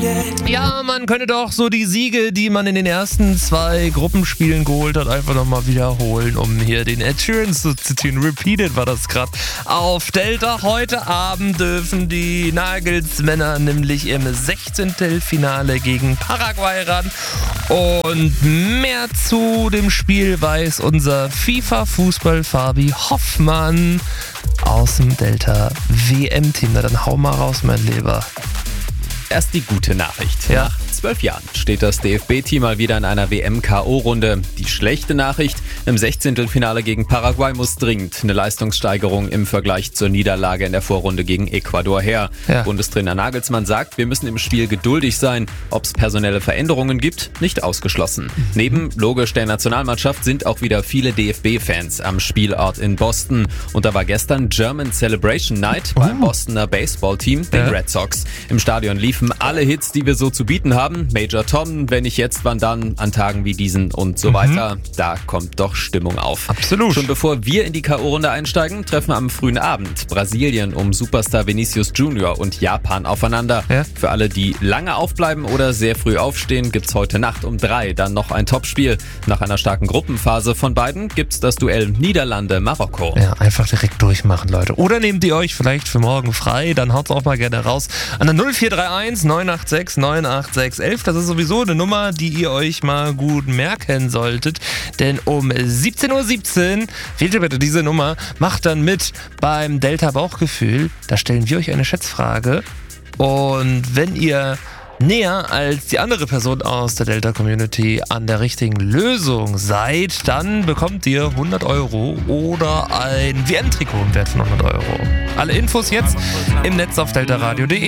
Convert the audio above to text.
Ja, man könnte doch so die Siege, die man in den ersten 2 Gruppenspielen geholt hat, einfach nochmal wiederholen, um hier den Ed Sheeran zu zitieren. Repeated war das gerade auf Delta. Heute Abend dürfen die Nagelsmänner nämlich im 16. Finale gegen Paraguay ran. Und mehr zu dem Spiel weiß unser FIFA-Fußball-Fabi Hoffmann aus dem Delta WM-Team. Na dann hau mal raus, mein Lieber. Erst die gute Nachricht. Ja. Nach 12 Jahren steht das DFB-Team mal wieder in einer WM-KO-Runde. Die schlechte Nachricht: im 16. Finale gegen Paraguay muss dringend eine Leistungssteigerung im Vergleich zur Niederlage in der Vorrunde gegen Ecuador her. Ja. Bundestrainer Nagelsmann sagt, wir müssen im Spiel geduldig sein. Ob es personelle Veränderungen gibt, nicht ausgeschlossen. Neben logisch der Nationalmannschaft sind auch wieder viele DFB-Fans am Spielort in Boston. Und da war gestern German Celebration Night beim Bostoner Baseball-Team, den Red Sox. Im Stadion liefen alle Hits, die wir so zu bieten haben. Major Tom, Wenn nicht jetzt, wann dann, an Tagen wie diesen und so weiter. Da kommt doch Stimmung auf. Absolut. Schon bevor wir in die K.O.-Runde einsteigen, treffen am frühen Abend Brasilien um Superstar Vinicius Junior und Japan aufeinander. Ja. Für alle, die lange aufbleiben oder sehr früh aufstehen, gibt's heute Nacht um 3 dann noch ein Topspiel. Nach einer starken Gruppenphase von beiden gibt's das Duell Niederlande-Marokko. Ja, einfach direkt durchmachen, Leute. Oder nehmt ihr euch vielleicht für morgen frei, dann haut's auch mal gerne raus an der 0431 986 986 11. Das ist sowieso eine Nummer, die ihr euch mal gut merken solltet. Denn um 17:17 Uhr, wählt ihr bitte diese Nummer, macht dann mit beim Delta Bauchgefühl. Da stellen wir euch eine Schätzfrage. Und wenn ihr näher als die andere Person aus der Delta-Community an der richtigen Lösung seid, dann bekommt ihr 100 € oder ein WM-Trikot im Wert von 100 €. Alle Infos jetzt im Netz auf deltaradio.de.